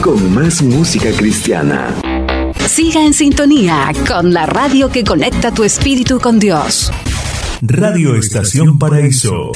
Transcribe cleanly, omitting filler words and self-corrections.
con más música cristiana. Siga en sintonía con la radio que conecta tu espíritu con Dios. Radio Estación Paraíso.